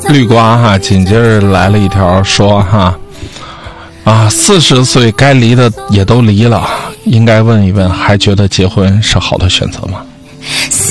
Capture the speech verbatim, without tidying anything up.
绿瓜哈，紧接着来了一条说哈，啊，四十岁该离的也都离了，应该问一问，还觉得结婚是好的选择吗？